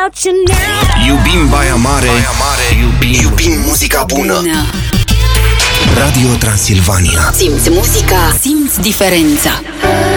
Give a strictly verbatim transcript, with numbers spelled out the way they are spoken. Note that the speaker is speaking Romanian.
without you now. Iubim Baia Mare, Baia Mare. Iubim, iubim muzica bună. Radio Transilvania. Simți muzica, simți diferența.